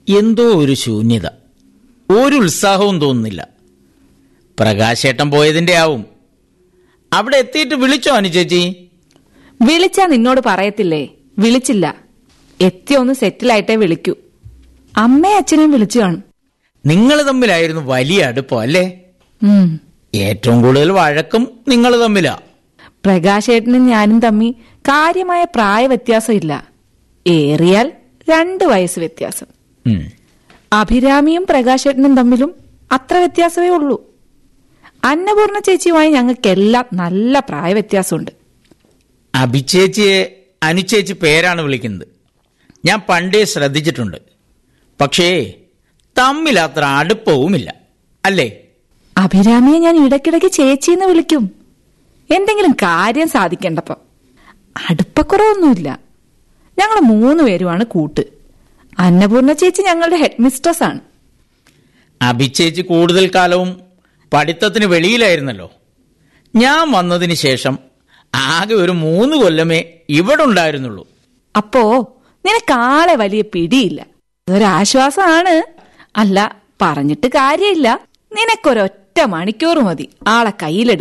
എന്തോ ഒരു ശൂന്യത, ഒരു ഉത്സാഹവും തോന്നുന്നില്ല. പ്രകാശേട്ടൻ പോയതിന്റെ ആവും. അവിടെ എത്തിയിട്ട് വിളിച്ചോ അനുചേച്ചി? വിളിച്ചാ നിന്നോട് പറയത്തില്ലേ? വിളിച്ചില്ല. എത്തി ഒന്ന് സെറ്റിലായിട്ടേ വിളിക്കൂ. അമ്മയും അച്ഛനെയും വിളിച്ചു കാണും. നിങ്ങൾ തമ്മിലായിരുന്നു വലിയ അടുപ്പം അല്ലേ? ഏറ്റവും കൂടുതൽ വഴക്കും നിങ്ങൾ തമ്മിലാ. പ്രകാശേട്ടനും ഞാനും തമ്മി കാര്യമായ പ്രായ വ്യത്യാസം ഇല്ല. ഏറിയാൽ 2 വയസ്സ് വ്യത്യാസം. അഭിരാമിയും പ്രകാശേട്ടനും തമ്മിലും അത്ര വ്യത്യാസമേ ഉള്ളൂ. അന്നപൂർണ ചേച്ചിയുമായി ഞങ്ങൾക്കെല്ലാം നല്ല പ്രായ വ്യത്യാസമുണ്ട്. അഭിചേച്ചിയെ അനുചേച്ചി പേരാണ് വിളിക്കുന്നത്. ഞാൻ പണ്ടേ ശ്രദ്ധിച്ചിട്ടുണ്ട്. പക്ഷേ തമ്മിൽ അത്ര അടുപ്പവുമില്ല അല്ലേ? അഭിരാമിയെ ഞാൻ ഇടയ്ക്കിടയ്ക്ക് ചേച്ചിന്ന് വിളിക്കും, എന്തെങ്കിലും കാര്യം സാധിക്കേണ്ടപ്പം. അടുപ്പക്കുറവൊന്നുമില്ല. ഞങ്ങൾ 3 പേരുമാണ് കൂട്ട്. അന്നപൂർണ ചേച്ചി ഞങ്ങളുടെ ഹെഡ് മിസ്ട്രസ് ആണ്. അഭിചേച്ചി കൂടുതൽ കാലവും പഠിത്തത്തിന് വെളിയിലായിരുന്നല്ലോ. ഞാൻ വന്നതിന് ശേഷം ആകെ ഒരു 3 കൊല്ലമേ ഇവിടെ ഉണ്ടായിരുന്നുള്ളൂ. അപ്പോ നിനക്കാളെ വലിയ പിടിയില്ല. അതൊരാശ്വാസമാണ്. അല്ല, പറഞ്ഞിട്ട് കാര്യമില്ല. നിനക്കൊരൊറ്റ മണിക്കൂർ മതി ആളെ കയ്യിലെടുക്കാൻ.